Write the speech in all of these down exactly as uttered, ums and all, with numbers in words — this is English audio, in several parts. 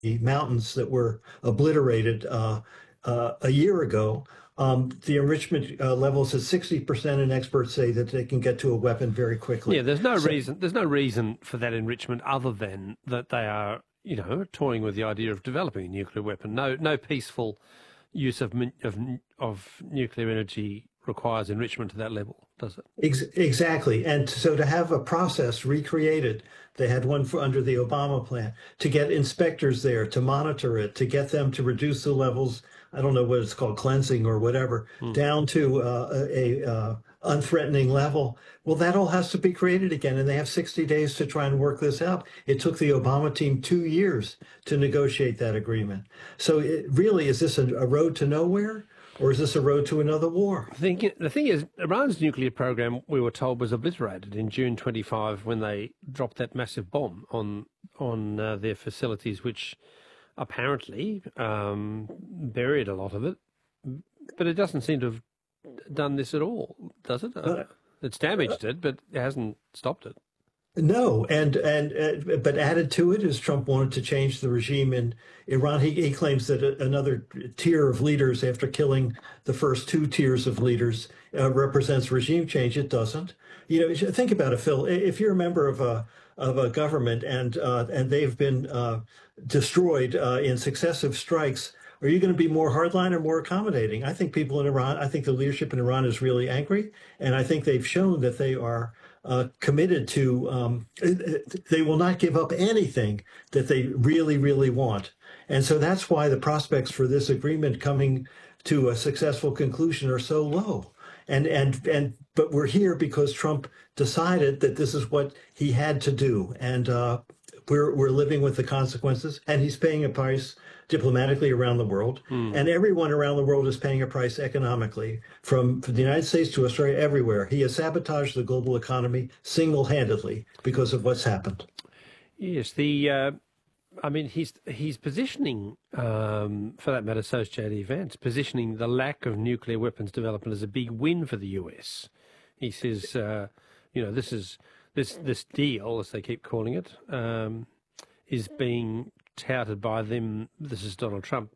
mountains that were obliterated uh, uh, a year ago. Um, the enrichment uh, levels at sixty percent, and experts say that they can get to a weapon very quickly. Yeah, there's no so, reason. There's no reason for that enrichment other than that they are, you know, toying with the idea of developing a nuclear weapon. No, no peaceful use of of of nuclear energy requires enrichment to that level, does it? Ex exactly. And so to have a process recreated, they had one for under the Obama plan, to get inspectors there to monitor it, to get them to reduce the levels, I don't know what it's called, cleansing or whatever, hmm. down to uh, a, a uh, unthreatening level. Well, that all has to be created again, and they have sixty days to try and work this out. It took the Obama team two years to negotiate that agreement. So it really, is this a, a road to nowhere? Or is this a road to another war? I think the thing is, Iran's nuclear program, we were told, was obliterated in June twenty-five when they dropped that massive bomb on on uh, their facilities, which apparently um, buried a lot of it. But it doesn't seem to have done this at all, does it? Uh, it's damaged it, but it hasn't stopped it. No, and and uh, but added to it is Trump wanted to change the regime in Iran. He, he claims that a, another tier of leaders, after killing the first two tiers of leaders, uh, represents regime change. It doesn't. You know, think about it, Phil. If you're a member of a of a government and uh, and they've been uh, destroyed uh, in successive strikes, are you going to be more hardline or more accommodating? I think people in Iran, I think the leadership in Iran is really angry, and I think they've shown that they are uh, committed to, um, they will not give up anything that they really, really want. And so that's why the prospects for this agreement coming to a successful conclusion are so low. And, and, and, but we're here because Trump decided that this is what he had to do. And uh, we're, we're living with the consequences, and he's paying a price diplomatically around the world, mm. and everyone around the world is paying a price economically, from, from the United States to Australia, everywhere. He has sabotaged the global economy single-handedly because of what's happened. Yes, the uh, I mean, he's he's positioning, um, for that matter, so is J D Vance, positioning the lack of nuclear weapons development as a big win for the U S. He says, uh, you know, this is this this deal, as they keep calling it, um, is being touted by them, this is Donald Trump,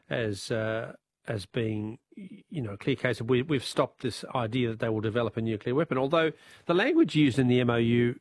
as uh, as being, you know, a clear case of we, we've stopped this idea that they will develop a nuclear weapon, although the language used in the M O U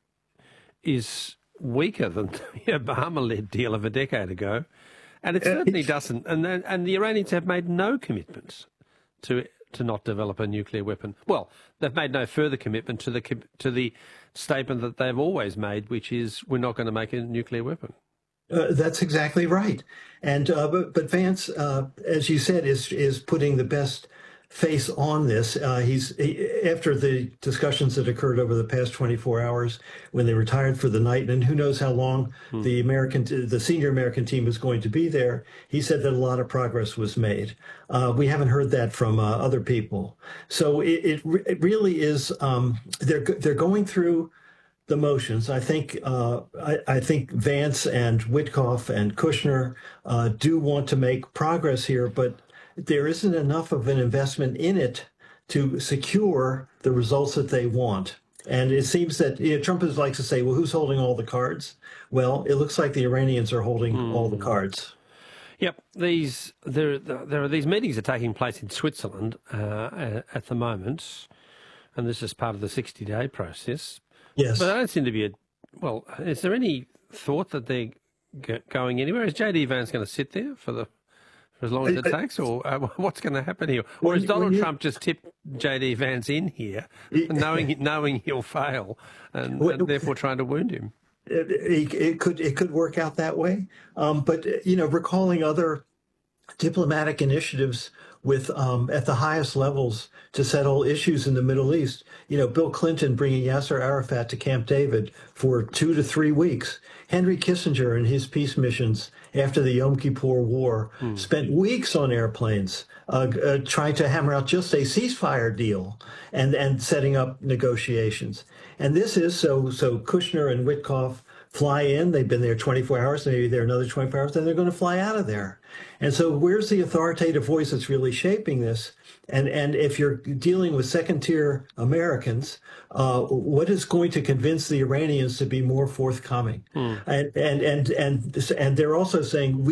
is weaker than the Obama-led deal of a decade ago, and it certainly doesn't. And the, and the Iranians have made no commitments to to not develop a nuclear weapon. Well, they've made no further commitment to the to the statement that they've always made, which is we're not going to make a nuclear weapon. Uh, that's exactly right. And uh, but, but Vance, uh, as you said, is is putting the best face on this. Uh, he's he, after the discussions that occurred over the past twenty-four hours when they retired for the night, and who knows how long hmm. the American, the senior American team is going to be there. He said that a lot of progress was made. Uh, we haven't heard that from uh, other people. So it it, re it really is. Um, they're they're going through the motions. I think uh, I, I think Vance and Witkoff and Kushner uh, do want to make progress here, but there isn't enough of an investment in it to secure the results that they want. And it seems that, you know, Trump likes to say, well, who's holding all the cards? Well, it looks like the Iranians are holding mm. all the cards. Yep, these there there are these meetings are taking place in Switzerland uh, at the moment, and this is part of the sixty-day process. Yes. But I don't seem to be a, well, is there any thought that they're going anywhere? Is J D Vance going to sit there for the for as long as it I, takes, or uh, what's going to happen here? Or is Donald you, Trump just tipped J D Vance in here, he, knowing knowing he'll fail, and, well, and therefore trying to wound him? It, it could it could work out that way. Um, but, you know, recalling other diplomatic initiatives with um, at the highest levels to settle issues in the Middle East. You know, Bill Clinton bringing Yasser Arafat to Camp David for two to three weeks. Henry Kissinger and his peace missions after the Yom Kippur War hmm. spent weeks on airplanes uh, uh, trying to hammer out just a ceasefire deal and, and setting up negotiations. And this is so, so Kushner and Witkoff fly in, they've been there twenty-four hours, maybe they're another twenty-four hours, then they're going to fly out of there. And so where's the authoritative voice that's really shaping this? And and if you're dealing with second-tier Americans, uh, what is going to convince the Iranians to be more forthcoming? Hmm. And, and, and, and, and they're also saying, we